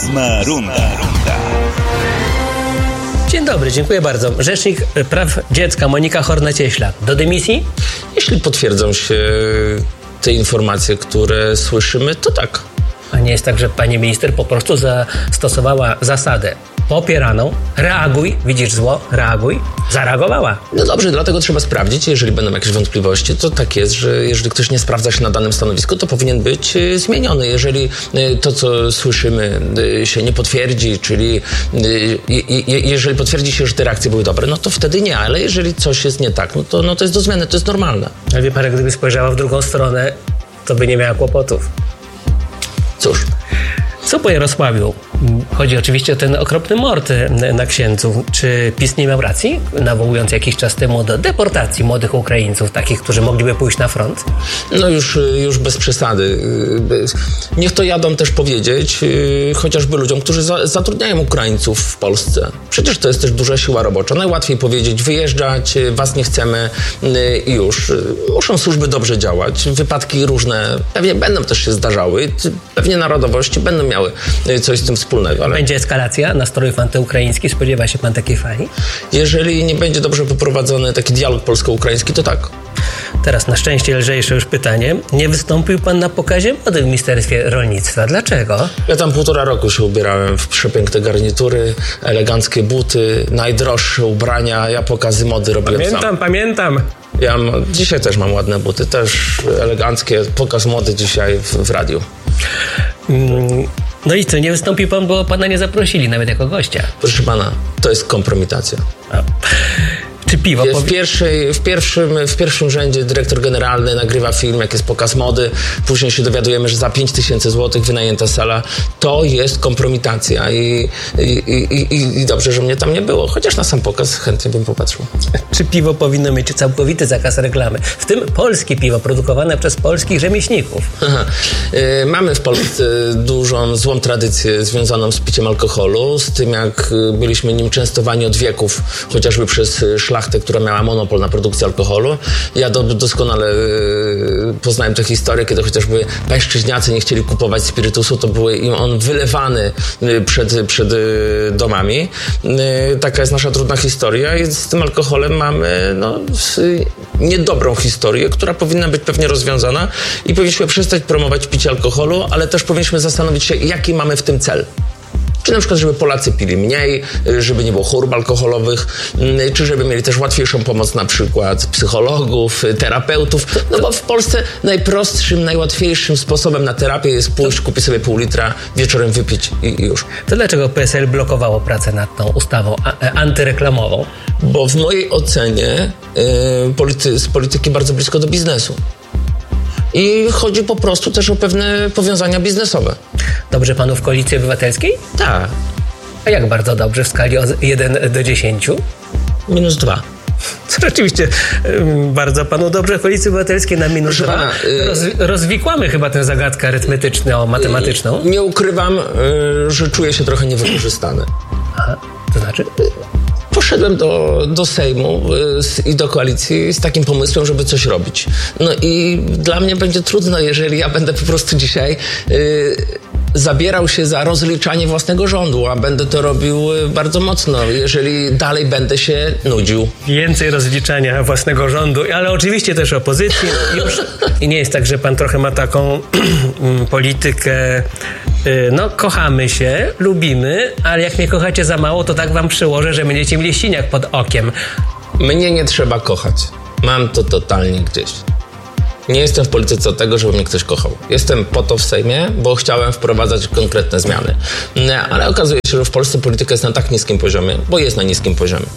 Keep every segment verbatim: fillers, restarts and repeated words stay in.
Ósma runda. Dzień dobry, dziękuję bardzo. Rzecznik Praw Dziecka Monika Horna-Cieśla. Do dymisji? Jeśli potwierdzą się te informacje, które słyszymy, to tak. A nie jest tak, że pani minister po prostu zastosowała zasadę popieraną, reaguj, widzisz zło, reaguj, zareagowała. No dobrze, dlatego trzeba sprawdzić, jeżeli będą jakieś wątpliwości, to tak jest, że jeżeli ktoś nie sprawdza się na danym stanowisku, to powinien być zmieniony. Jeżeli to, co słyszymy, się nie potwierdzi, czyli jeżeli potwierdzi się, że te reakcje były dobre, no to wtedy nie, ale jeżeli coś jest nie tak, no to, no to jest do zmiany, to jest normalne. Ale wie pan, gdyby spojrzała w drugą stronę, to by nie miała kłopotów. Cóż. Co po Jarosławiu? Chodzi oczywiście o ten okropny mord na księdzu. Czy PiS nie miał racji, nawołując jakiś czas temu do deportacji młodych Ukraińców, takich, którzy mogliby pójść na front? No już, już bez przesady. Niech to jadą też powiedzieć, chociażby ludziom, którzy za, zatrudniają Ukraińców w Polsce. Przecież to jest też duża siła robocza. Najłatwiej powiedzieć, wyjeżdżać, was nie chcemy i już. Muszą służby dobrze działać. Wypadki różne pewnie będą też się zdarzały. Pewnie narodowości będą miały coś z tym wspólnego. Ale będzie eskalacja nastrojów antyukraińskich? Spodziewa się pan takiej fali? Jeżeli nie będzie dobrze poprowadzony taki dialog polsko-ukraiński, to tak. Teraz na szczęście lżejsze już pytanie. Nie wystąpił pan na pokazie mody w Ministerstwie Rolnictwa. Dlaczego? Ja tam półtora roku się ubierałem w przepiękne garnitury, eleganckie buty, najdroższe ubrania. Ja pokazy mody robiłem pamiętam, sam. Pamiętam, pamiętam. Ja mam, dzisiaj też mam ładne buty, też eleganckie. Pokaz mody dzisiaj w, w radiu. Mm. No i co, nie wystąpił pan, bo pana nie zaprosili nawet jako gościa? Proszę pana, to jest kompromitacja. A. Czy piwo? W, pierwszej, w, pierwszym, w pierwszym rzędzie dyrektor generalny nagrywa film, jak jest pokaz mody, później się dowiadujemy, że za pięć tysięcy złotych wynajęta sala. To jest kompromitacja i, i, i, i dobrze, że mnie tam nie było, chociaż na sam pokaz chętnie bym popatrzył. Czy piwo powinno mieć całkowity zakaz reklamy? W tym polskie piwo produkowane przez polskich rzemieślników. Aha. Y, mamy w Polsce dużą, złą tradycję związaną z piciem alkoholu, z tym jak byliśmy nim częstowani od wieków, chociażby przez szlachtę, która miała monopol na produkcję alkoholu. Ja do, doskonale y, poznałem tę historię, kiedy chociażby pańszczyźniacy nie chcieli kupować spirytusu, to był im on wylewany y, przed, przed y, domami. Y, taka jest nasza trudna historia i z tym alkoholem mamy no, y, niedobrą historię, która powinna być pewnie rozwiązana i powinniśmy przestać promować picie alkoholu, ale też powinniśmy zastanowić się, jaki mamy w tym cel. Czy na przykład, żeby Polacy pili mniej, żeby nie było chorób alkoholowych, czy żeby mieli też łatwiejszą pomoc na przykład psychologów, terapeutów. No bo w Polsce najprostszym, najłatwiejszym sposobem na terapię jest pójść, kupić sobie pół litra, wieczorem wypić i, i już. To dlaczego P S L blokowało pracę nad tą ustawą a- antyreklamową? Bo w mojej ocenie yy, polity- z polityki bardzo blisko do biznesu. I chodzi po prostu też o pewne powiązania biznesowe. Dobrze panu w Koalicji Obywatelskiej? Tak. A jak bardzo dobrze w skali od jeden do dziesięciu? Minus dwa. Co rzeczywiście bardzo panu dobrze w Koalicji Obywatelskiej na minus dwa. Pana, Roz, rozwikłamy chyba tę zagadkę arytmetyczno-matematyczną. Nie ukrywam, że czuję się trochę niewykorzystany. Aha, to znaczy? Poszedłem do, do Sejmu i do koalicji z takim pomysłem, żeby coś robić. No i dla mnie będzie trudno, jeżeli ja będę po prostu dzisiaj yy, zabierał się za rozliczanie własnego rządu, a będę to robił bardzo mocno, jeżeli dalej będę się nudził. Więcej rozliczania własnego rządu, ale oczywiście też opozycji. Już. I nie jest tak, że pan trochę ma taką politykę, no kochamy się, lubimy, ale jak mnie kochacie za mało, to tak wam przyłożę, że będziecie mieli siniak pod okiem. Mnie nie trzeba kochać. Mam to totalnie gdzieś. Nie jestem w polityce od tego, żeby mnie ktoś kochał. Jestem po to w Sejmie, bo chciałem wprowadzać konkretne zmiany. Ale okazuje się, że w Polsce polityka jest na tak niskim poziomie, bo jest na niskim poziomie.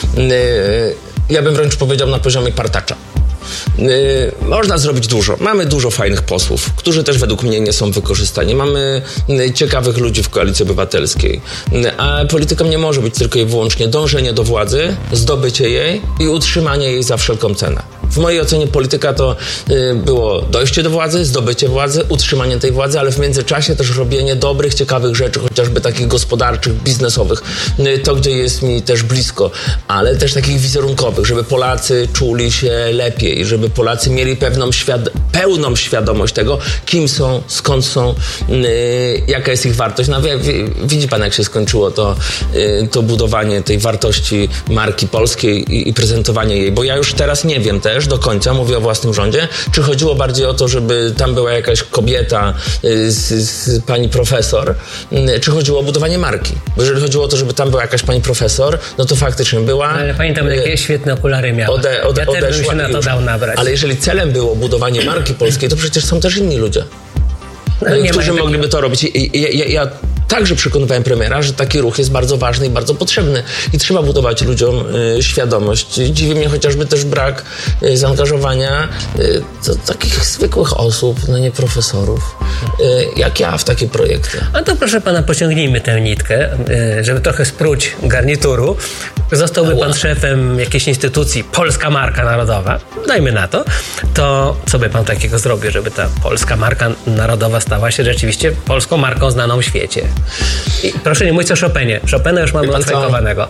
Ja bym wręcz powiedział na poziomie partacza. Yy, można zrobić dużo. Mamy dużo fajnych posłów, którzy też według mnie nie są wykorzystani. Mamy yy, ciekawych ludzi w Koalicji Obywatelskiej. Yy, a polityką nie może być tylko i wyłącznie dążenie do władzy, zdobycie jej i utrzymanie jej za wszelką cenę. W mojej ocenie polityka to y, było dojście do władzy, zdobycie władzy, utrzymanie tej władzy, ale w międzyczasie też robienie dobrych, ciekawych rzeczy, chociażby takich gospodarczych, biznesowych, y, to gdzie jest mi też blisko, ale też takich wizerunkowych, żeby Polacy czuli się lepiej, żeby Polacy mieli pewną świad- pełną świadomość tego, kim są, skąd są, y, jaka jest ich wartość. No, wie, wie, widzi pan, jak się skończyło to, y, to budowanie tej wartości marki polskiej i, i prezentowanie jej, bo ja już teraz nie wiem też do końca, mówię o własnym rządzie, czy chodziło bardziej o to, żeby tam była jakaś kobieta y, z, z pani profesor, y, czy chodziło o budowanie marki. Bo jeżeli chodziło o to, żeby tam była jakaś pani profesor, no to faktycznie była. Ale pamiętam, jakie y, świetne okulary miała. Ode, ode, ja też bym się na to dał nabrać. Ale jeżeli celem było budowanie marki polskiej, to przecież są też inni ludzie, no, y, którzy mogliby takiego. to robić. I, ja, ja, ja także przekonywałem premiera, że taki ruch jest bardzo ważny i bardzo potrzebny i trzeba budować ludziom y, świadomość. Dziwi mnie chociażby też brak y, zaangażowania y, do takich zwykłych osób, no nie profesorów, y, jak ja w takie projekty. A to proszę pana, pociągnijmy tę nitkę, y, żeby trochę spróć garnituru. Zostałby pan szefem jakiejś instytucji, Polska Marka Narodowa, dajmy na to, to co by pan takiego zrobił, żeby ta Polska Marka Narodowa stała się rzeczywiście polską marką znaną w świecie? I proszę nie mówić o Chopinie. Chopina już mamy odfajkowanego.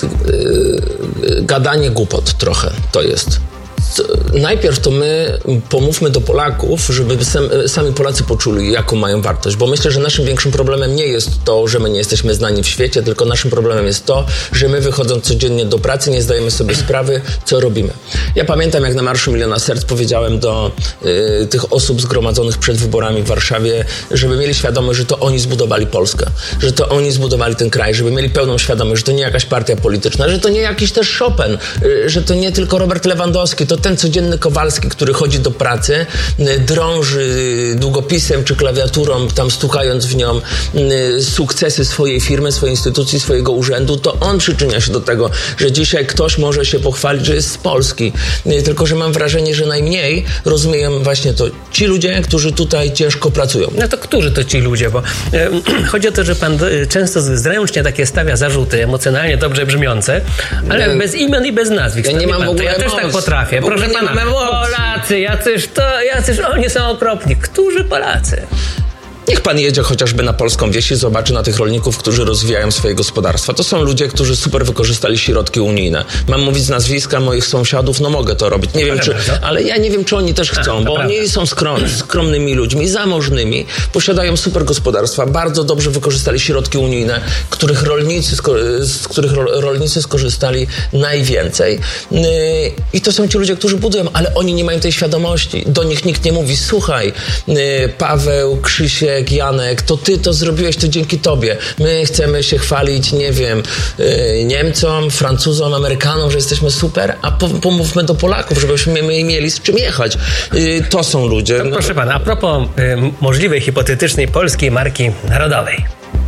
Gadanie głupot trochę to jest. Najpierw to my pomówmy do Polaków, żeby sami Polacy poczuli, jaką mają wartość, bo myślę, że naszym większym problemem nie jest to, że my nie jesteśmy znani w świecie, tylko naszym problemem jest to, że my wychodząc codziennie do pracy nie zdajemy sobie sprawy, co robimy. Ja pamiętam, jak na Marszu Miliona Serc powiedziałem do y, tych osób zgromadzonych przed wyborami w Warszawie, żeby mieli świadomość, że to oni zbudowali Polskę, że to oni zbudowali ten kraj, żeby mieli pełną świadomość, że to nie jakaś partia polityczna, że to nie jakiś też Chopin, y, że to nie tylko Robert Lewandowski, to ten codzienny Kowalski, który chodzi do pracy, drąży długopisem czy klawiaturą, tam stukając w nią sukcesy swojej firmy, swojej instytucji, swojego urzędu, to on przyczynia się do tego, że dzisiaj ktoś może się pochwalić, że jest z Polski. Tylko że mam wrażenie, że najmniej rozumieją właśnie to ci ludzie, którzy tutaj ciężko pracują. No to którzy to ci ludzie? Bo e, chodzi o to, że pan e, często zręcznie takie stawia zarzuty emocjonalnie dobrze brzmiące, ale ja, bez imion i bez nazwisk. Ja nie mam pan, w ogóle ja też tak potrafię. Proszę pana, Polacy, jacyż to, jacyż oni są okropni. Którzy Polacy? Niech pan jedzie chociażby na polską wieś i zobaczy na tych rolników, którzy rozwijają swoje gospodarstwa. To są ludzie, którzy super wykorzystali środki unijne. Mam mówić z nazwiska moich sąsiadów, no mogę to robić. Nie wiem, czy, ale ja nie wiem, czy oni też chcą, A, bo prawda. Oni są skrom, skromnymi ludźmi, zamożnymi, posiadają super gospodarstwa, bardzo dobrze wykorzystali środki unijne, których rolnicy, z których rolnicy skorzystali najwięcej. I to są ci ludzie, którzy budują, ale oni nie mają tej świadomości. Do nich nikt nie mówi, słuchaj, Paweł, Krzysiek, Janek, to ty to zrobiłeś, to dzięki tobie. My chcemy się chwalić, nie wiem, yy, Niemcom, Francuzom, Amerykanom, że jesteśmy super, a po, pomówmy do Polaków, żebyśmy my mieli z czym jechać. Yy, to są ludzie. To, proszę pana, a propos yy, możliwej, hipotetycznej polskiej marki narodowej.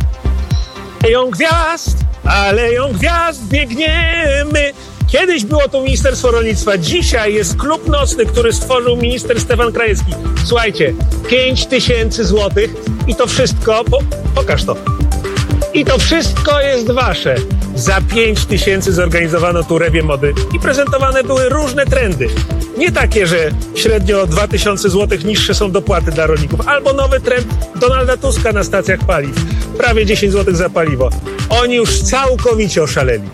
Aleją gwiazd, aleją gwiazd, biegniemy. Kiedyś było to Ministerstwo Rolnictwa, dzisiaj jest klub nocny, który stworzył minister Stefan Krajewski. Słuchajcie, pięć tysięcy złotych i to wszystko, po, pokaż to, i to wszystko jest wasze. Za pięć tysięcy zorganizowano tu rewię mody i prezentowane były różne trendy. Nie takie, że średnio dwa tysiące złotych niższe są dopłaty dla rolników, albo nowy trend Donalda Tuska na stacjach paliw. Prawie dziesięć złotych za paliwo. Oni już całkowicie oszaleli.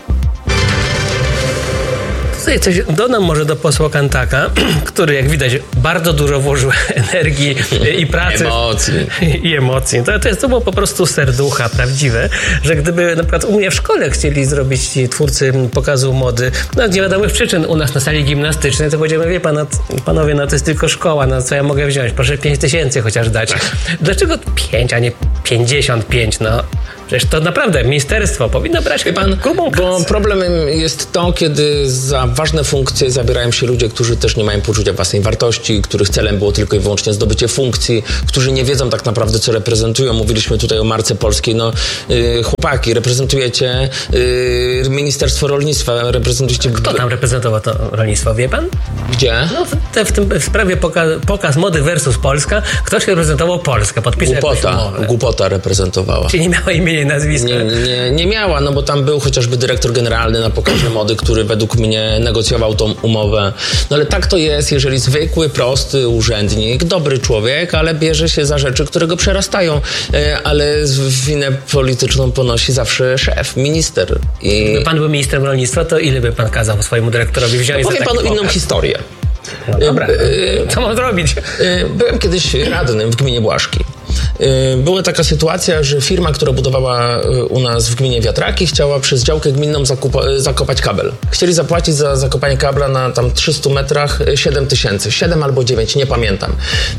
Tutaj coś dodam może do posła Kantaka, który jak widać bardzo dużo włożył energii i pracy. Emocji. I emocji. To, to, jest, to było po prostu serducha prawdziwe, że gdyby na przykład u mnie w szkole chcieli zrobić ci twórcy pokazu mody, no z niewiadomych przyczyn u nas na sali gimnastycznej, to powiedziałem, wie pan, no, panowie, no to jest tylko szkoła, no co ja mogę wziąć? Proszę pięć tysięcy chociaż dać. Dlaczego pięć, a nie pięćdziesiąt pięć? No przecież to naprawdę ministerstwo powinno brać wie pan grubą kasę. Bo problemem jest to, kiedy za ważne funkcje zabierają się ludzie, którzy też nie mają poczucia własnej wartości, których celem było tylko i wyłącznie zdobycie funkcji, którzy nie wiedzą tak naprawdę, co reprezentują. Mówiliśmy tutaj o marce polskiej. No yy, chłopaki, reprezentujecie yy, Ministerstwo Rolnictwa, reprezentujecie... Kto tam reprezentował to rolnictwo, wie pan? Gdzie? No w, te, w tym w sprawie poka, pokaz mody versus Polska, ktoś reprezentował Polskę, podpisał Głupota, głupota reprezentowała. Czyli nie miała imienia imienia i nazwiska. Nie, nie, nie miała, no bo tam był chociażby dyrektor generalny na pokazie mody, który według mnie negocjował tą umowę. No ale tak to jest, jeżeli zwykły, prosty urzędnik, dobry człowiek, ale bierze się za rzeczy, które go przerastają. Ale winę polityczną ponosi zawsze szef, minister. I... Gdyby pan był ministrem rolnictwa, to ile by pan kazał swojemu dyrektorowi wziąć? Powiem panu inną historię. No dobra, co mam zrobić? Byłem kiedyś radnym w gminie Błaszki. Była taka sytuacja, że firma, która budowała u nas w gminie wiatraki, chciała przez działkę gminną zakupa- zakopać kabel. Chcieli zapłacić za zakopanie kabla na tam trzystu metrach siedem tysięcy. siedem albo dziewięć, nie pamiętam.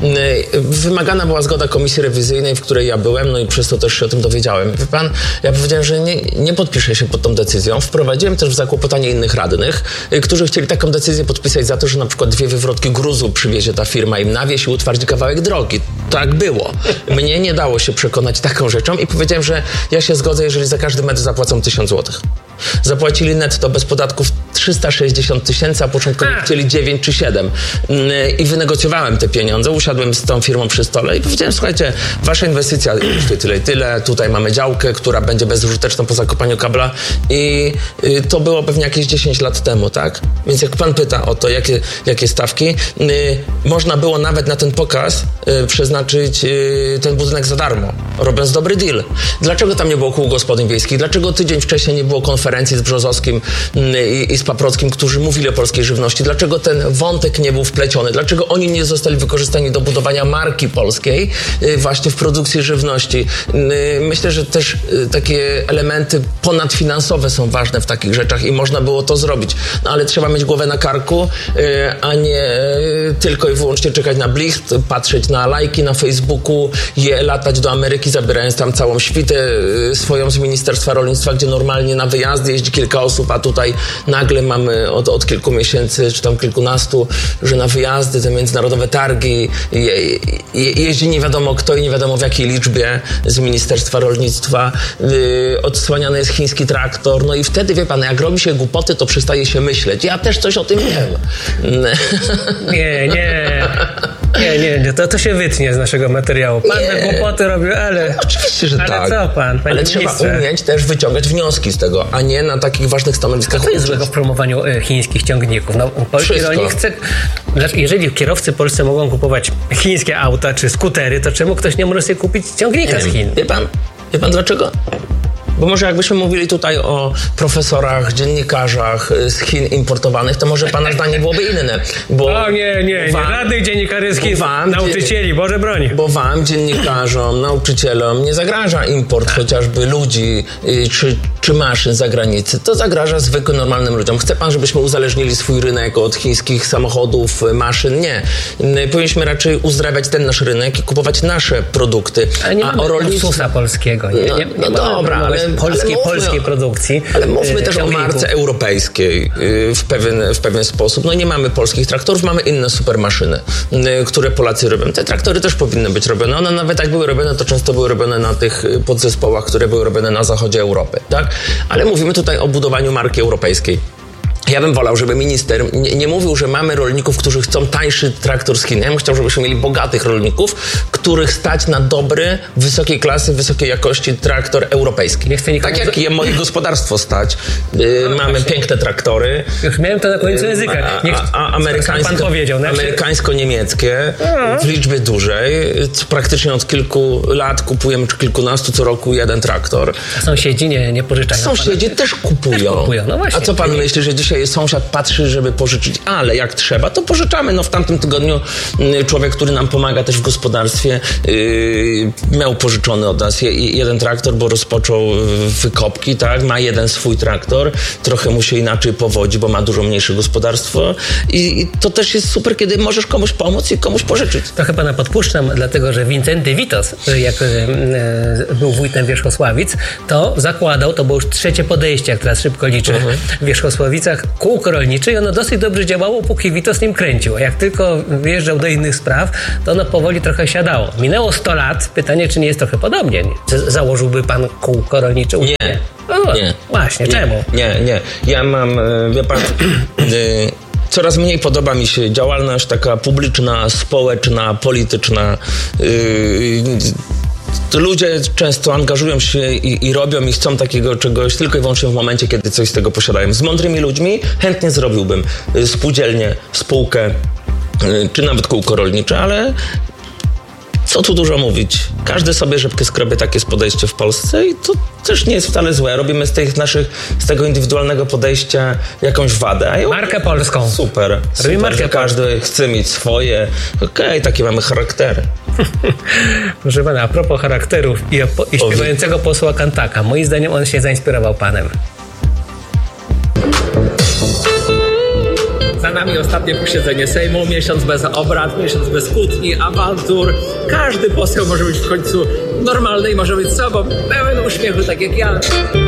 Wymagana była zgoda komisji rewizyjnej, w której ja byłem, no i przez to też się o tym dowiedziałem. Wie pan, ja powiedziałem, że nie, nie podpiszę się pod tą decyzją. Wprowadziłem też w zakłopotanie innych radnych, którzy chcieli taką decyzję podpisać za to, że na przykład dwie wywrotki gruzu przywiezie ta firma im na wieś i utwardzi kawałek drogi. Tak było. Mnie nie dało się przekonać taką rzeczą i powiedziałem, że ja się zgodzę, jeżeli za każdy metr zapłacą tysiąc złotych. Zapłacili netto bez podatków trzysta sześćdziesiąt tysięcy, a początkowo chcieli dziewięć czy siedem. I wynegocjowałem te pieniądze, usiadłem z tą firmą przy stole i powiedziałem, słuchajcie, wasza inwestycja kosztuje tyle i tyle, tutaj mamy działkę, która będzie bezużyteczna po zakopaniu kabla i to było pewnie jakieś dziesięć lat temu, tak? Więc jak pan pyta o to, jakie, jakie stawki, można było nawet na ten pokaz przeznaczyć ten budynek za darmo, robiąc dobry deal. Dlaczego tam nie było kół gospodyń wiejskich? Dlaczego tydzień wcześniej nie było konferencji z Brzozowskim i, i z Paprockim, którzy mówili o polskiej żywności? Dlaczego ten wątek nie był wpleciony? Dlaczego oni nie zostali wykorzystani do budowania marki polskiej właśnie w produkcji żywności? Myślę, że też takie elementy ponadfinansowe są ważne w takich rzeczach i można było to zrobić. No ale trzeba mieć głowę na karku, a nie tylko i wyłącznie czekać na blisk, patrzeć na lajki na Facebooku, je latać do Ameryki, zabierając tam całą świtę swoją z Ministerstwa Rolnictwa, gdzie normalnie na wyjazdy jeździ kilka osób, a tutaj nagle mamy od, od kilku miesięcy, czy tam kilkunastu, że na wyjazdy, te międzynarodowe targi je, je, jeździ nie wiadomo kto i nie wiadomo w jakiej liczbie z Ministerstwa Rolnictwa. Yy, odsłaniany jest chiński traktor. No i wtedy, wie pan, jak robi się głupoty, to przestaje się myśleć. Ja też coś o tym wiem. Nie, nie. Nie, nie, nie, to, to się wytnie z naszego materiału. Pan te głupoty robił, ale... Oczywiście, że ale tak. Ale co pan, panie Ale trzeba ministrze? umieć też wyciągać wnioski z tego, a nie na takich ważnych stanowiskach. Co jest złego w promowaniu e, chińskich ciągników? No, polski rolnik chce... Jeżeli kierowcy polscy mogą kupować chińskie auta czy skutery, to czemu ktoś nie może sobie kupić ciągnika z Chin? Wie pan, wie pan dlaczego? Bo może jakbyśmy mówili tutaj o profesorach, dziennikarzach z Chin importowanych, to może pana zdanie byłoby inne. Bo o nie, nie, nie. Żadnych dziennikaryskich wam, nauczycieli, Boże broń. Bo wam, dziennikarzom, nauczycielom nie zagraża import chociażby ludzi czy, czy maszyn z zagranicy. To zagraża zwykłym, normalnym ludziom. Chce pan, żebyśmy uzależnili swój rynek od chińskich samochodów, maszyn? Nie. Powinniśmy raczej uzdrawiać ten nasz rynek i kupować nasze produkty. Ale nie A mamy o rolnictwie... luksusa polskiego. Nie, no, nie, nie no dobra, ale Polskiej, ale mówmy, polskiej produkcji. Ale mówmy yy, też o marce europejskiej yy, w, pewien, w pewien sposób. No nie mamy polskich traktorów, mamy inne supermaszyny, yy, które Polacy robią. Te traktory też powinny być robione. One nawet jak były robione, to często były robione na tych podzespołach, które były robione na zachodzie Europy, tak? Ale mówimy tutaj o budowaniu marki europejskiej. Ja bym wolał, żeby minister nie, nie mówił, że mamy rolników, którzy chcą tańszy traktor z Chin. Ja bym chciał, żebyśmy mieli bogatych rolników, których stać na dobry, wysokiej klasy, wysokiej jakości traktor europejski. Nie chcę nikomu... Tak jak je moje gospodarstwo stać. Yy, no, mamy właśnie piękne traktory. Już miałem to na końcu języka. Niech, a, a amerykańsko, pan powiedział. No, amerykańsko-niemieckie w liczbie dużej. Praktycznie od kilku lat kupujemy, czy kilkunastu co roku jeden traktor. A sąsiedzi nie, nie pożyczają. Sąsiedzi pana. też kupują. Też kupują. No właśnie. A co pan nie... myśli, że dzisiaj sąsiad patrzy, żeby pożyczyć, ale jak trzeba, to pożyczamy. No w tamtym tygodniu człowiek, który nam pomaga też w gospodarstwie, yy, miał pożyczony od nas jeden traktor, bo rozpoczął wykopki, tak? Ma jeden swój traktor, trochę mu się inaczej powodzi, bo ma dużo mniejsze gospodarstwo i, i to też jest super, kiedy możesz komuś pomóc i komuś pożyczyć. Trochę pana podpuszczam, dlatego że Wincenty Witos, jak e, był wójtem Wierzchosławic, to zakładał, to było już trzecie podejście, jak teraz szybko liczę, uh-huh. w Wierzchosławicach kółko rolnicze i ono dosyć dobrze działało, póki Witos nim kręcił. A jak tylko wjeżdżał do innych spraw, to ono powoli trochę siadało. Minęło sto lat, pytanie, czy nie jest trochę podobnie. Założyłby pan kółko rolnicze? Nie. O, nie. Właśnie, nie. czemu? Nie, nie. Ja mam, wie pan... Coraz mniej podoba mi się działalność taka publiczna, społeczna, polityczna. Yy, ludzie często angażują się i, i robią i chcą takiego czegoś tylko i wyłącznie w momencie, kiedy coś z tego posiadają. Z mądrymi ludźmi chętnie zrobiłbym spółdzielnię, spółkę, czy nawet kółko rolnicze, ale co tu dużo mówić. Każdy sobie rzepkę skrobie, takie jest podejście w Polsce i to też nie jest wcale złe. Robimy z tych naszych, z tego indywidualnego podejścia jakąś wadę. Ja markę polską. Super. super markę że każdy polską. Chce mieć swoje. Okej, okay, takie mamy charaktery. Proszę pana, a propos charakterów i, i śpiewającego posła Kantaka. Moim zdaniem on się zainspirował panem. Za nami ostatnie posiedzenie Sejmu, miesiąc bez obrad, miesiąc bez kłótni, awantur. Każdy poseł może być w końcu normalny i może być sobą, pełen uśmiechu, tak jak ja.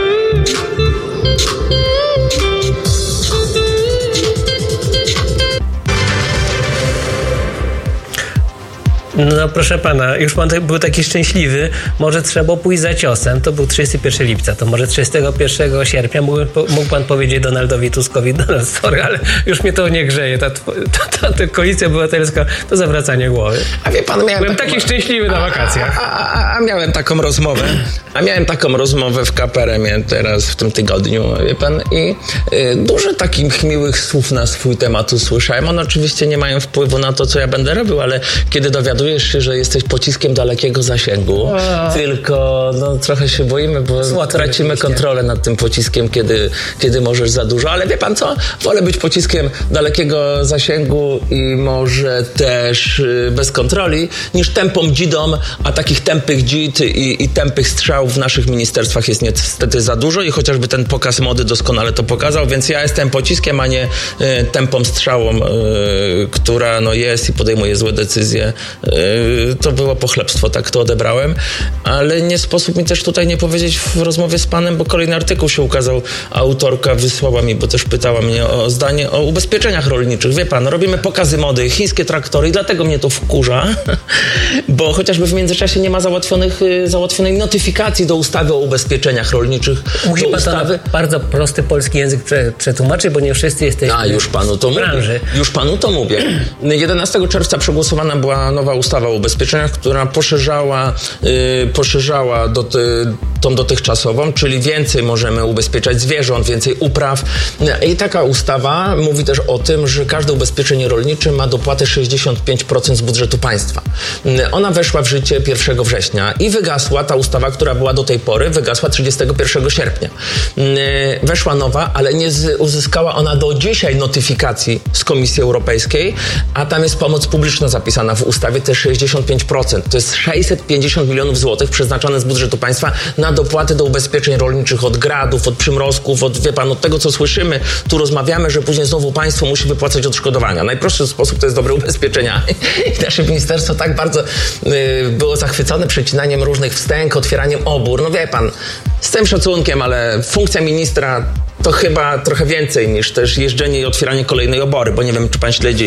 No proszę pana, już pan był taki szczęśliwy, może trzeba było pójść za ciosem, to był trzydziestego pierwszego lipca, to może trzydziestego pierwszego sierpnia mógł, mógł pan powiedzieć Donaldowi Tuskowi: Donald, sorry, ale już mnie to nie grzeje, ta, ta, ta, ta koalicja obywatelska to zawracanie głowy. A wie pan, miałem Byłem taką... taki szczęśliwy na wakacjach. A, a, a, a miałem taką rozmowę, a miałem taką rozmowę w K P R M-ie teraz w tym tygodniu, wie pan, i y, dużo takich miłych słów na swój temat usłyszałem. One oczywiście nie mają wpływu na to, co ja będę robił, ale kiedy dowiaduję się, że jesteś pociskiem dalekiego zasięgu, o. tylko no, trochę się boimy, bo Złoty tracimy oczywiście. kontrolę nad tym pociskiem, kiedy, kiedy możesz za dużo, ale wie pan co? Wolę być pociskiem dalekiego zasięgu i może też y, bez kontroli, niż tępą dzidą, a takich tępych dzid i, i tępych strzałów w naszych ministerstwach jest niestety za dużo i chociażby ten pokaz mody doskonale to pokazał, więc ja jestem pociskiem, a nie y, tępą strzałą, y, która no, jest i podejmuje złe decyzje. Y, To było pochlebstwo, tak to odebrałem, ale nie sposób mi też tutaj nie powiedzieć w rozmowie z panem, bo kolejny artykuł się ukazał, autorka wysłała mi, bo też pytała mnie o zdanie o ubezpieczeniach rolniczych. Wie pan, robimy pokazy mody, chińskie traktory i dlatego mnie to wkurza, bo chociażby w międzyczasie nie ma załatwionych, załatwionej notyfikacji do ustawy o ubezpieczeniach rolniczych. Musi pan ustawy... to bardzo prosty polski język przetłumaczyć, bo nie wszyscy jesteśmy A, już panu to w branży. Mówię. Już panu to mówię. jedenastego czerwca przegłosowana była nowa ustawa o ubezpieczeniach, która poszerzała, yy, poszerzała doty, tą dotychczasową, czyli więcej możemy ubezpieczać zwierząt, więcej upraw. I taka ustawa mówi też o tym, że każde ubezpieczenie rolnicze ma dopłatę sześćdziesiąt pięć procent z budżetu państwa. Ona weszła w życie pierwszego września i wygasła, ta ustawa, która była do tej pory, wygasła trzydziestego pierwszego sierpnia. Weszła nowa, ale nie uzyskała ona do dzisiaj notyfikacji z Komisji Europejskiej, a tam jest pomoc publiczna zapisana w ustawie, też sześćdziesiąt pięć procent. To jest sześćset pięćdziesiąt milionów złotych przeznaczone z budżetu państwa na dopłaty do ubezpieczeń rolniczych od gradów, od przymrozków, od, wie pan, od tego, co słyszymy. Tu rozmawiamy, że później znowu państwo musi wypłacać odszkodowania. Najprostszy sposób to jest dobre ubezpieczenia. I nasze ministerstwo tak bardzo y, było zachwycone przecinaniem różnych wstęg, otwieraniem obór. No wie pan, z tym szacunkiem, ale funkcja ministra to chyba trochę więcej niż też jeżdżenie i otwieranie kolejnej obory, bo nie wiem, czy pan śledzi,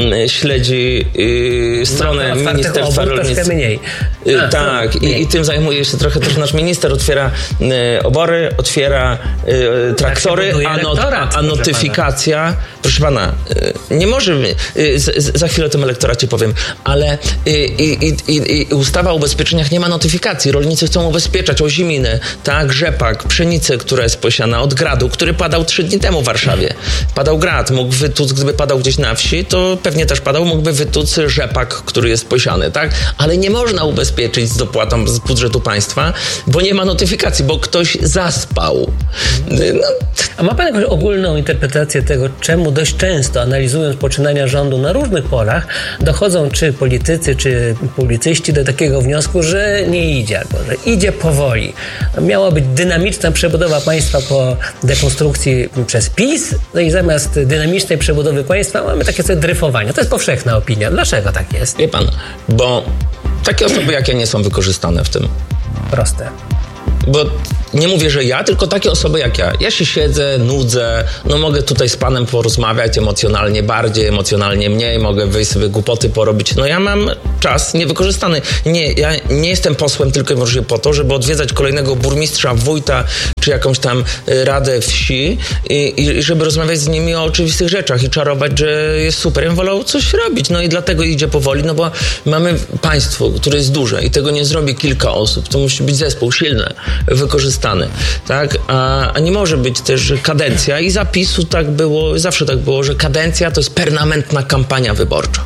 śledzi yy, stronę no, Ministerstwa Rolnictwa. mniej. A, tak, i, i tym zajmuje się trochę też nasz minister. Otwiera y, obory, otwiera y, traktory, tak a, not, a, a notyfikacja, pana. proszę pana, y, nie może, y, z, za chwilę o tym elektoracie powiem, ale y, y, y, y, ustawa o ubezpieczeniach nie ma notyfikacji. Rolnicy chcą ubezpieczać oziminy, tak, rzepak, pszenicę, która jest posiana od gradu, który padał trzy dni temu w Warszawie. Padał grad, mógł wytuc, gdyby padał gdzieś na wsi, to pewnie też padał, mógłby wytuc rzepak, który jest posiany, tak? Ale nie można ubezpieczyć z dopłatą z budżetu państwa, bo nie ma notyfikacji, bo ktoś zaspał. No. A ma pan jakąś ogólną interpretację tego, czemu dość często, analizując poczynania rządu na różnych polach, dochodzą czy politycy, czy publicyści do takiego wniosku, że nie idzie, albo że idzie powoli. Miała być dynamiczna przebudowa państwa po dekonstrukcji przez PiS, no i zamiast dynamicznej przebudowy państwa mamy takie sobie dryfowanie. To jest powszechna opinia. Dlaczego tak jest? Wie pan, bo takie osoby jak ja nie są wykorzystane w tym. Proste. Bo nie mówię, że ja, tylko takie osoby jak ja. Ja się siedzę, nudzę, no mogę tutaj z panem porozmawiać emocjonalnie bardziej, emocjonalnie mniej, mogę wyjść sobie głupoty porobić. No ja mam czas niewykorzystany. Nie, ja nie jestem posłem tylko i wyłącznie po to, żeby odwiedzać kolejnego burmistrza, wójta, czy czy jakąś tam radę wsi i, i żeby rozmawiać z nimi o oczywistych rzeczach i czarować, że jest super. Ja bym wolał coś robić, no i dlatego idzie powoli, no bo mamy państwo, które jest duże i tego nie zrobi kilka osób. To musi być zespół silny, wykorzystany, tak? A, a nie może być też kadencja i zapisu tak było, zawsze tak było, że kadencja to jest permanentna kampania wyborcza.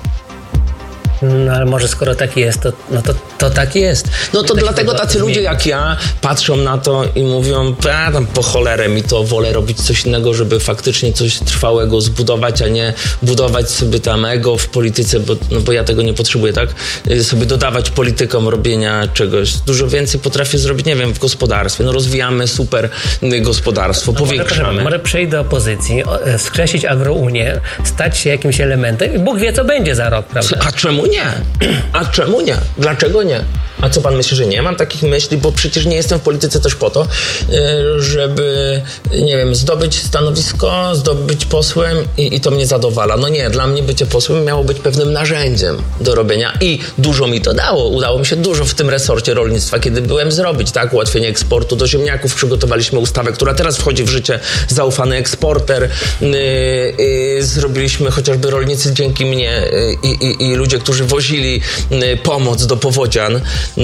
No ale może skoro tak jest, to, no to, to tak jest. No to dlatego tacy ludzie jak ja patrzą na to i mówią, a tam po cholerę mi to, wolę robić coś innego, żeby faktycznie coś trwałego zbudować, a nie budować sobie tam ego w polityce, bo, no bo ja tego nie potrzebuję, tak? Sobie dodawać politykom robienia czegoś. Dużo więcej potrafię zrobić, nie wiem, w gospodarstwie. No rozwijamy super gospodarstwo, no powiększamy. Może, może przejść do opozycji, skrzesić Agrounię, stać się jakimś elementem i Bóg wie, co będzie za rok, prawda? A czemu nie? A czemu nie? Dlaczego nie? A co pan myśli, że nie mam takich myśli? Bo przecież nie jestem w polityce też po to, żeby, nie wiem, zdobyć stanowisko, zdobyć posłem i, i to mnie zadowala. No nie, dla mnie bycie posłem miało być pewnym narzędziem do robienia i dużo mi to dało. Udało mi się dużo w tym resorcie rolnictwa, kiedy byłem zrobić, tak? Ułatwienie eksportu do ziemniaków. Przygotowaliśmy ustawę, która teraz wchodzi w życie, zaufany eksporter. Yy, yy, zrobiliśmy chociażby rolnicy dzięki mnie yy, i, i ludzie, którzy wozili yy, pomoc do powodzian,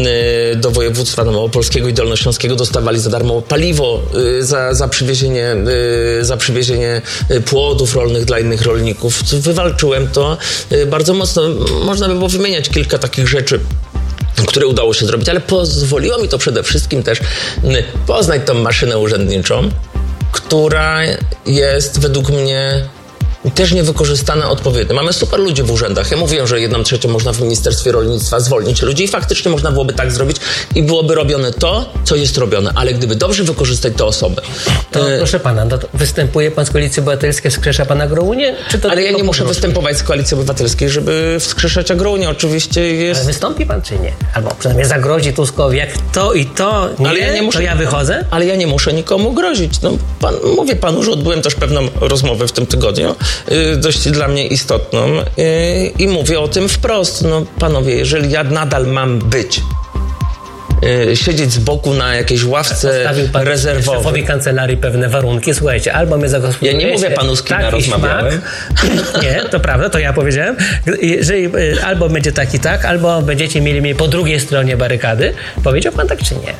do województwa małopolskiego i dolnośląskiego dostawali za darmo paliwo za, za, przywiezienie, za przywiezienie płodów rolnych dla innych rolników. Wywalczyłem to bardzo mocno. Można by było wymieniać kilka takich rzeczy, które udało się zrobić, ale pozwoliło mi to przede wszystkim też poznać tą maszynę urzędniczą, która jest według mnie też niewykorzystane odpowiednio. Mamy super ludzi w urzędach. Ja mówiłem, że jedną trzecią można w Ministerstwie Rolnictwa zwolnić ludzi i faktycznie można byłoby tak zrobić i byłoby robione to, co jest robione. Ale gdyby dobrze wykorzystać te osoby... To e... proszę pana, to występuje pan z Koalicji Obywatelskiej, wskrzesza pan Agrounię? Czy to ale ja nie muszę występować z Koalicji Obywatelskiej, żeby wskrzeszać Agrounię. Oczywiście jest... Ale wystąpi pan, czy nie? Albo przynajmniej zagrozi Tuskowi, jak to i to nie, ale ja nie muszę, to ja wychodzę? Ale ja nie muszę nikomu grozić. No, pan, mówię panu, że odbyłem też pewną rozmowę w tym tygodniu, dość dla mnie istotną i mówię o tym wprost. No panowie, jeżeli ja nadal mam być siedzieć z boku na jakiejś ławce rezerwowej. Szefowi kancelarii pewne warunki. Słuchajcie, albo mnie zagospodarujecie... Ja nie mówię panu, z kim ja rozmawiałem. Nie, to prawda, to ja powiedziałem. Jeżeli albo będzie tak i tak, albo będziecie mieli mnie po drugiej stronie barykady. Powiedział pan tak, czy nie?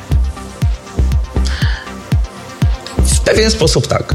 W pewien sposób tak.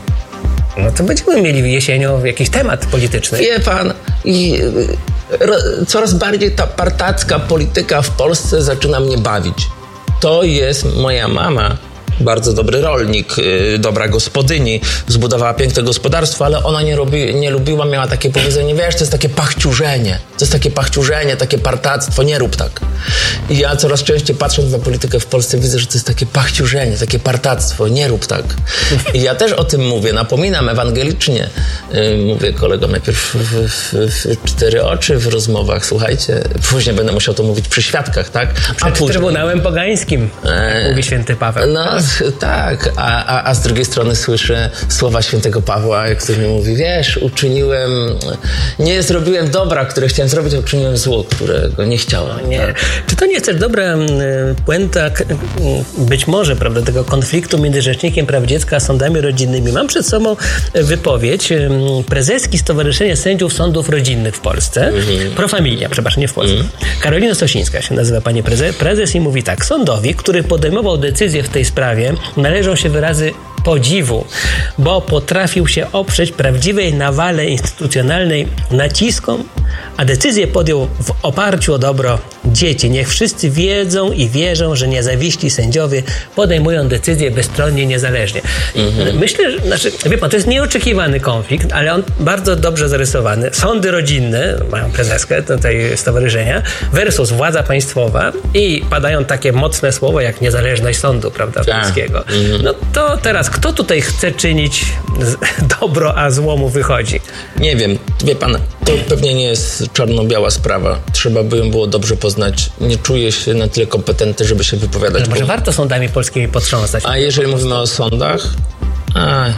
No to będziemy mieli jesienią jakiś temat polityczny. Wie pan, i ro, coraz bardziej ta partacka polityka w Polsce zaczyna mnie bawić. To jest moja mama, bardzo dobry rolnik, yy, dobra gospodyni, zbudowała piękne gospodarstwo, ale ona nie, robi, nie lubiła, miała takie powiedzenie, wiesz, to jest takie pachciurzenie, to jest takie pachciurzenie, takie partactwo, nie rób tak. I ja coraz częściej patrząc na politykę w Polsce widzę, że to jest takie pachciurzenie, takie partactwo, nie rób tak. I ja też o tym mówię, napominam ewangelicznie, yy, mówię kolegom najpierw w, w, w cztery oczy w rozmowach, słuchajcie, później będę musiał to mówić przy świadkach, tak? A Przed później... Trybunałem Pogańskim, e... mówi święty Paweł. No, tak, a, a, a z drugiej strony słyszę słowa świętego Pawła, jak ktoś mi mówi, wiesz, uczyniłem, nie zrobiłem dobra, które chciałem zrobić, a uczyniłem zło, którego nie chciałem. Nie. Tak. Czy to nie jest też dobra puenta, być może, prawda, tego konfliktu między Rzecznikiem Praw Dziecka a sądami rodzinnymi? Mam przed sobą wypowiedź prezeski Stowarzyszenia Sędziów Sądów Rodzinnych w Polsce, mhm. Pro Familia, przepraszam, nie w Polsce. Mhm. Karolina Stosińska się nazywa pani prezes, prezes i mówi tak, sądowi, który podejmował decyzję w tej sprawie, należą się wyrazy podziwu, bo potrafił się oprzeć prawdziwej nawale instytucjonalnej naciskom, a decyzję podjął w oparciu o dobro dzieci. Niech wszyscy wiedzą i wierzą, że niezawiśli sędziowie podejmują decyzje bezstronnie i niezależnie. Mhm. Myślę, że, znaczy, wie pan, to jest nieoczekiwany konflikt, ale on bardzo dobrze zarysowany. Sądy rodzinne, mają prezeskę tutaj stowarzyszenia, versus władza państwowa i padają takie mocne słowa jak niezależność sądu, prawda, polskiego. Mhm. No to teraz kto tutaj chce czynić dobro, a zło mu wychodzi? Nie wiem. Wie pan, to pewnie nie jest czarno-biała sprawa. Trzeba by ją było dobrze poznać. Nie czuję się na tyle kompetentny, żeby się wypowiadać. Ale może po... warto sądami polskimi potrząsać. A jeżeli mówimy o sądach? A...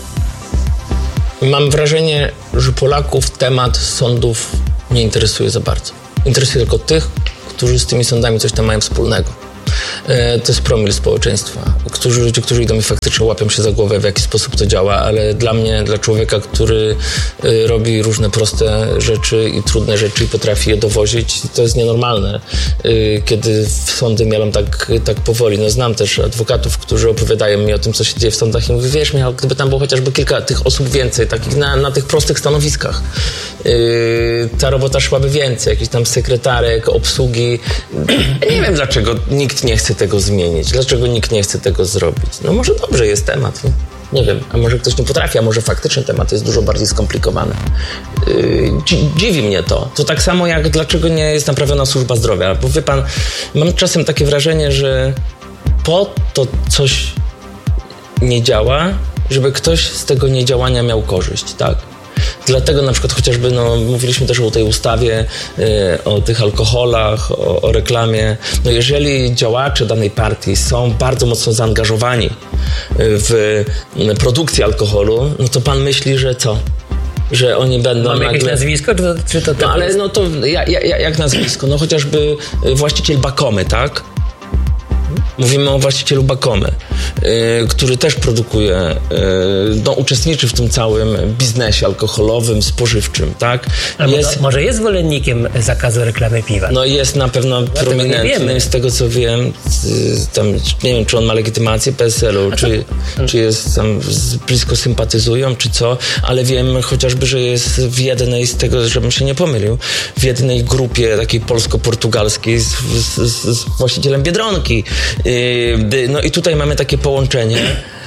Mam wrażenie, że Polaków temat sądów nie interesuje za bardzo. Interesuje tylko tych, którzy z tymi sądami coś tam mają wspólnego. E, to jest promil społeczeństwa. Którzy, ludzie, którzy idą i faktycznie łapią się za głowę, w jaki sposób to działa, ale dla mnie, dla człowieka, który y, robi różne proste rzeczy i trudne rzeczy i potrafi je dowozić, to jest nienormalne. Y, kiedy w sądy mielą tak, tak powoli. No, znam też adwokatów, którzy opowiadają mi o tym, co się dzieje w sądach i mówię, wiesz Michał, gdyby tam było chociażby kilka tych osób więcej, takich na, na tych prostych stanowiskach, y, ta robota szłaby więcej, jakichś tam sekretarek, obsługi. Ja nie wiem, dlaczego nikt nie chce tego zmienić, dlaczego nikt nie chce tego zrobić. No może dobrze jest temat, nie? Nie wiem, a może ktoś nie potrafi, a może faktycznie temat jest dużo bardziej skomplikowany. Yy, dziwi mnie to. To tak samo jak dlaczego nie jest naprawiona służba zdrowia. Bo wie pan, mam czasem takie wrażenie, że po to coś nie działa, żeby ktoś z tego niedziałania miał korzyść, tak? Dlatego na przykład chociażby, no, mówiliśmy też o tej ustawie, y, o tych alkoholach, o, o reklamie. No jeżeli działacze danej partii są bardzo mocno zaangażowani w produkcję alkoholu, no to pan myśli, że co? Że oni będą Mamy nagle... jakieś nazwisko, czy to, czy to No ale no to ja, ja, jak nazwisko? No chociażby właściciel Bakomy, tak? Mówimy o właścicielu Bakomy, yy, który też produkuje, yy, no, uczestniczy w tym całym biznesie alkoholowym, spożywczym, tak? Albo Jest, to, może jest zwolennikiem zakazu reklamy piwa. no jest na pewno prominentny, z tego co wiem, yy, tam, nie wiem, czy on ma legitymację P S L u, czy, czy jest tam z, blisko sympatyzują, czy co, ale wiem chociażby, że jest w jednej, z tego, żebym się nie pomylił, w jednej grupie takiej polsko-portugalskiej z, z, z, z właścicielem Biedronki. No i tutaj mamy takie połączenie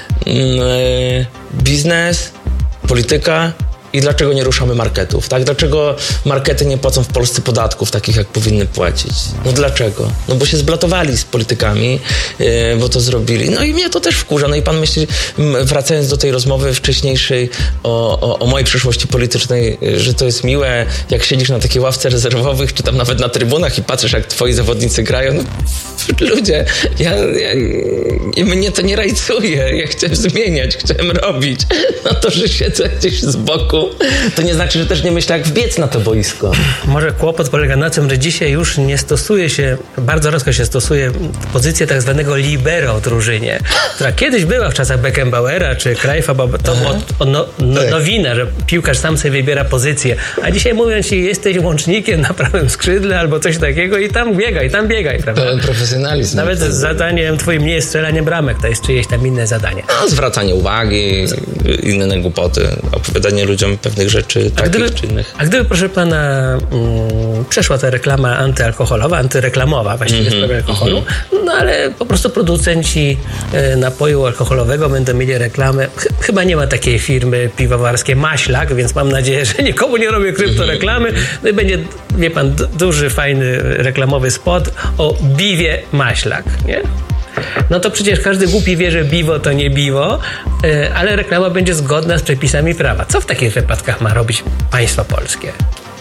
biznes, polityka i dlaczego nie ruszamy marketów, tak? Dlaczego markety nie płacą w Polsce podatków takich, jak powinny płacić? No dlaczego? No bo się zblatowali z politykami, yy, bo to zrobili. No i mnie to też wkurza. No i pan myśli, wracając do tej rozmowy wcześniejszej o, o, o mojej przyszłości politycznej, że to jest miłe, jak siedzisz na takiej ławce rezerwowych, czy tam nawet na trybunach i patrzysz, jak twoi zawodnicy grają. No, ludzie, ja, ja, ja, mnie to nie rajcuje. Ja chciałem zmieniać, chciałem robić. No to, że siedzę gdzieś z boku, to nie znaczy, że też nie myślę, jak wbiec na to boisko. Może kłopot polega na tym, że dzisiaj już nie stosuje się, bardzo rzadko się stosuje pozycję tak zwanego libero w drużynie, która kiedyś była w czasach Beckenbauera czy Cruyffa, bo to było no, no, nowina, że piłkarz sam sobie wybiera pozycję, a dzisiaj mówią ci, jesteś łącznikiem na prawym skrzydle albo coś takiego i tam biegaj, tam biegaj, prawda? Pełen profesjonalizm. Nawet z zadaniem twoim nie jest strzelanie bramek, to jest czyjeś tam inne zadanie. No, zwracanie uwagi, inne głupoty, opowiadanie ludziom pewnych rzeczy a takich gdyby, czy innych. A gdyby, proszę pana, mm, przeszła ta reklama antyalkoholowa, antyreklamowa właściwie mm-hmm, w sprawie alkoholu, mm-hmm. no ale po prostu producenci e, napoju alkoholowego będą mieli reklamę. Ch- chyba nie ma takiej firmy piwowarskiej Maślak, więc mam nadzieję, że nikomu nie robię kryptoreklamy. No i będzie, wie pan, d- duży, fajny reklamowy spot o biwie Maślak, nie? No to przecież każdy głupi wie, że biwo to nie biwo, yy, ale reklama będzie zgodna z przepisami prawa. Co w takich wypadkach ma robić państwo polskie?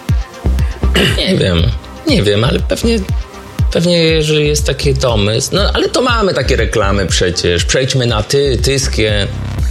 Nie wiem, nie wiem, ale pewnie, pewnie jeżeli jest taki domysł, no ale to mamy takie reklamy przecież, przejdźmy na ty, tyskie.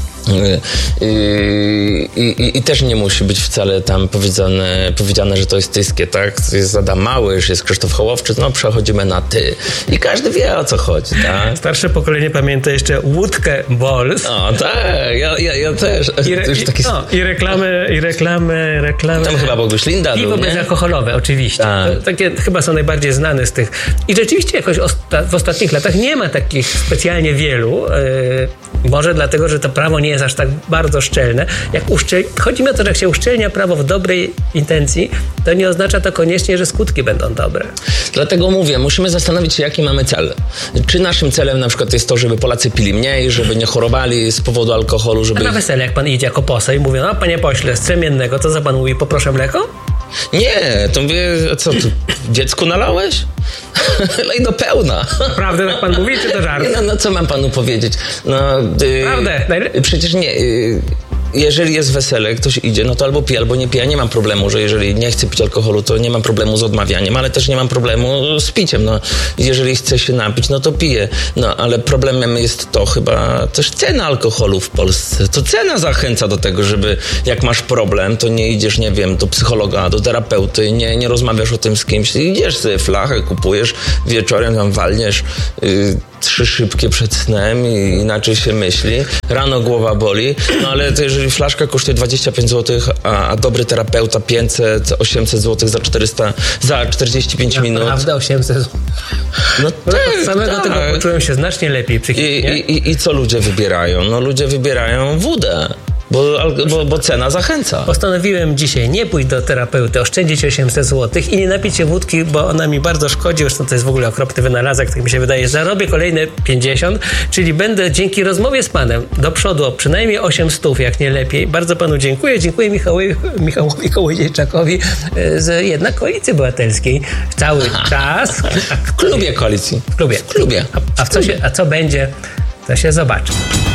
I, i, I też nie musi być wcale tam powiedziane, powiedziane, że to jest tyskie, tak? To jest Adam Małysz, jest Krzysztof Hołowczyk, no przechodzimy na ty. I każdy wie, o co chodzi, tak? Starsze pokolenie pamięta jeszcze łódkę Bols. O, tak, ja, ja, ja też. I, re, i, taki... no, i reklamy, i reklamy, reklamy. Tam chyba Boguś Linda Piwo był, bezalkoholowe, oczywiście. Tak. To, takie chyba są najbardziej znane z tych. I rzeczywiście jakoś osta- w ostatnich latach nie ma takich specjalnie wielu. Yy, może dlatego, że to prawo nie jest aż tak bardzo szczelne. Jak uszczel... Chodzi mi o to, że jak się uszczelnia prawo w dobrej intencji, to nie oznacza to koniecznie, że skutki będą dobre. Dlatego mówię, musimy zastanowić się, jaki mamy cel. Czy naszym celem na przykład jest to, żeby Polacy pili mniej, żeby nie chorowali z powodu alkoholu, żeby... A na wesele, jak pan idzie jako poseł i mówi, no panie pośle, strzemiennego, to za pan mówi, poproszę mleko? Nie, to mówię, co, tu dziecku nalałeś? Lej do pełna. Prawdę tak pan mówi, czy to żart? No, no co mam panu powiedzieć? No, y, Prawdę. Najle- przecież nie... Y, jeżeli jest wesele, ktoś idzie, no to albo pije, albo nie pije. Ja nie mam problemu, że jeżeli nie chcę pić alkoholu, to nie mam problemu z odmawianiem, ale też nie mam problemu z piciem. No, jeżeli chcę się napić, no to piję. No, ale problemem jest to chyba też cena alkoholu w Polsce. To cena zachęca do tego, żeby jak masz problem, to nie idziesz, nie wiem, do psychologa, do terapeuty, nie, nie rozmawiasz o tym z kimś. Idziesz sobie flachę, kupujesz, wieczorem tam walniesz yy, trzy szybkie przed snem i inaczej się myśli. Rano głowa boli, no ale to jeżeli flaszka kosztuje dwadzieścia pięć złotych, a, a dobry terapeuta pięćset, osiemset złotych za czterysta, za czterdzieści pięć minut. Naprawdę osiemset złotych. No tak, Od samego tak. tego poczułem się znacznie lepiej I, psychicznie. i, i, I co ludzie wybierają? No ludzie wybierają wódę. Bo, bo, bo cena zachęca. Postanowiłem dzisiaj nie pójść do terapeuty, oszczędzić osiemset złotych i nie napić się wódki, bo ona mi bardzo szkodzi. Zresztą to jest w ogóle okropny wynalazek, tak mi się wydaje. Zarobię kolejne pięćdziesiąt, czyli będę dzięki rozmowie z panem do przodu o przynajmniej osiem stów, jak nie lepiej. Bardzo panu dziękuję. Dziękuję Michałowi, Michałowi Kołodziejczakowi z jednak Koalicji Obywatelskiej. Cały czas. W klubie koalicji. W klubie. W klubie. A, a, w co się, a co będzie, to się zobaczy.